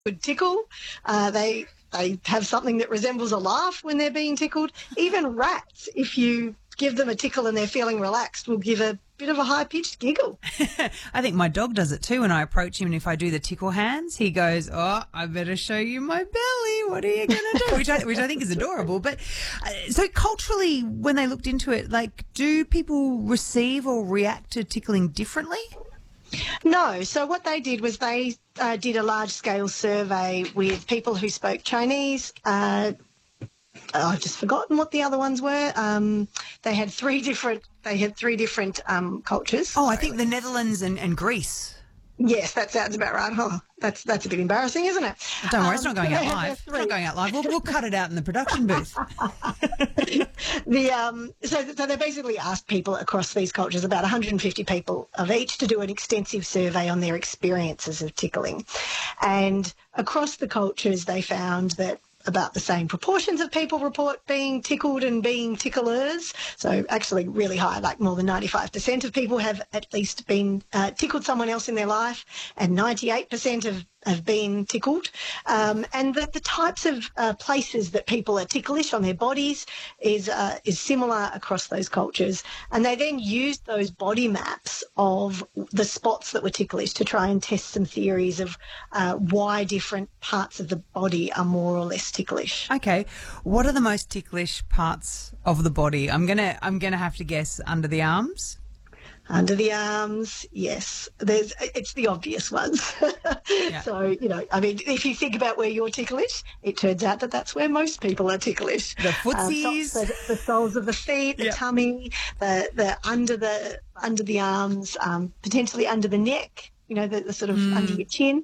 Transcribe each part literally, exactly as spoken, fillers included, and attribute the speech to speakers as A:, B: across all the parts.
A: would tickle. Uh, they they have something that resembles a laugh when they're being tickled. Even rats, if you give them a tickle and they're feeling relaxed, will give a bit of a high-pitched giggle.
B: I think my dog does it too when I approach him, and if I do the tickle hands, he goes, oh, I better show you my belly. What are you going to do? which, I, which I think is adorable. But uh, so culturally, when they looked into it, like, do people receive or react to tickling differently?
A: No. So what they did was they uh, did a large-scale survey with people who spoke Chinese. Uh, I've just forgotten what the other ones were. Um, they had three different. They had three different um, cultures.
B: Oh, I think the Netherlands and, and Greece.
A: Yes, that sounds about right. Oh, that's that's a bit embarrassing, isn't it?
B: Don't worry, it's
A: Um,
B: not going out
A: they had
B: live. It's
A: three.
B: not going out live. We'll, we'll cut it out in the production booth.
A: The um, so, so they basically asked people across these cultures, about one hundred fifty people of each, to do an extensive survey on their experiences of tickling. And across the cultures, they found that about the same proportions of people report being tickled and being ticklers. So actually really high, like more than ninety-five percent of people have at least been uh, tickled someone else in their life, and ninety-eight percent have have been tickled. Um, and that the types of uh, places that people are ticklish on their bodies is uh, is similar across those cultures. And they then used those body maps of the spots that were ticklish to try and test some theories of uh, why different parts of the body are more or less ticklish.
B: Okay, what are the most ticklish parts of the body? I'm gonna I'm gonna have to guess under the arms.
A: Under the arms, yes. There's it's the obvious ones.
B: Yeah.
A: So, you know, I mean, if you think about where you're ticklish, it turns out that that's where most people are ticklish.
B: The footsies.
A: Um, so, so the soles of the feet, the
B: Yep.
A: tummy, the the under the under the arms, um, potentially under the neck. You know, the, the sort of under your chin.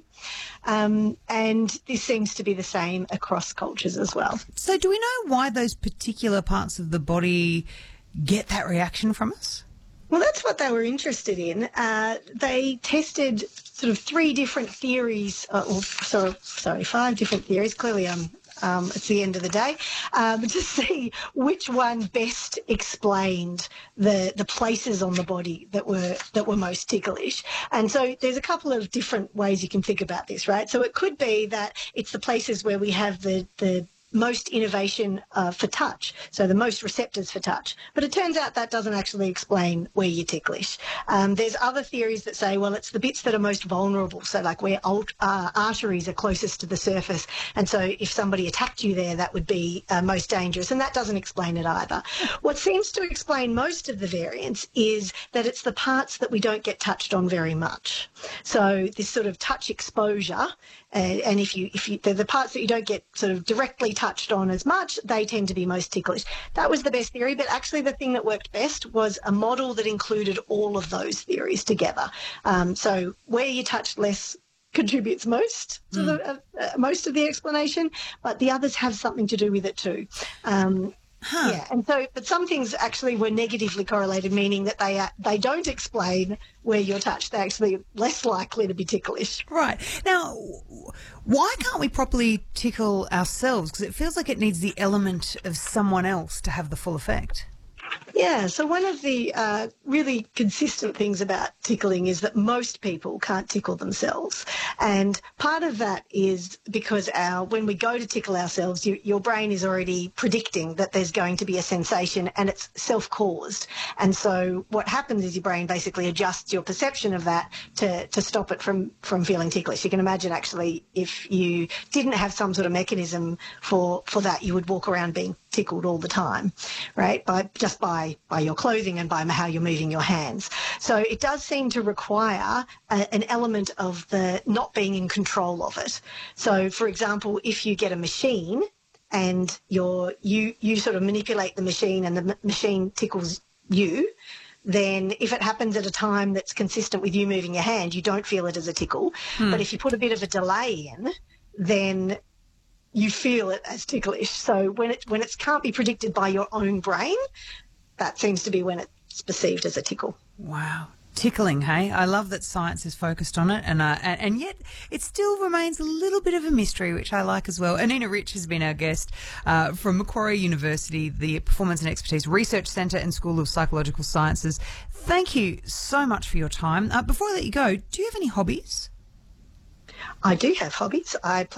A: Um, and this seems to be the same across cultures as well.
B: So do we know why those particular parts of the body get that reaction from us?
A: Well, that's what they were interested in. Uh, they tested sort of three different theories, uh, or sorry, sorry, five different theories. Clearly, um, um, it's the end of the day, um, to see which one best explained the the places on the body that were that were most ticklish. And so, there's a couple of different ways you can think about this, right? So it could be that it's the places where we have the the most innovation uh, for touch, so the most receptors for touch. But it turns out that doesn't actually explain where you're ticklish. Um, there's other theories that say, well, it's the bits that are most vulnerable, so like where alt, uh, arteries are closest to the surface, and so if somebody attacked you there, that would be uh, most dangerous, and that doesn't explain it either. What seems to explain most of the variance is that it's the parts that we don't get touched on very much. So this sort of touch exposure, uh, and if you, if you, they're the parts that you don't get sort of directly touched on as much, they tend to be most ticklish. That was the best theory, but actually the thing that worked best was a model that included all of those theories together. Um, so where you touch less contributes most to the, uh, uh, most of the explanation, but the others have something to do with it too. Um,
B: Huh.
A: Yeah, and so, but some things actually were negatively correlated, meaning that they uh, they don't explain where you're touched. They're actually less likely to be ticklish.
B: Right. Now, why can't we properly tickle ourselves? Because it feels like it needs the element of someone else to have the full effect.
A: Yeah, so one of the uh, really consistent things about tickling is that most people can't tickle themselves. And part of that is because our when we go to tickle ourselves, you, your brain is already predicting that there's going to be a sensation, and it's self-caused. And so what happens is your brain basically adjusts your perception of that to, to stop it from, from feeling ticklish. You can imagine actually if you didn't have some sort of mechanism for, for that, you would walk around being tickled all the time, right? By just by by your clothing and by how you're moving your hands. So it does seem to require a, an element of the not being in control of it. So, for example, if you get a machine and you're you you sort of manipulate the machine and the m- machine tickles you, then if it happens at a time that's consistent with you moving your hand, you don't feel it as a tickle.
B: Hmm.
A: But if you put a bit of a delay in, then you feel it as ticklish. So when it when it can't be predicted by your own brain, that seems to be when it's perceived as a tickle.
B: Wow. Tickling, hey? I love that science is focused on it, and, uh, and and yet it still remains a little bit of a mystery, which I like as well. Anina Rich has been our guest uh, from Macquarie University, the Performance and Expertise Research Centre and School of Psychological Sciences. Thank you so much for your time. Uh, before I let you go, do you have any hobbies?
A: I do have hobbies. I play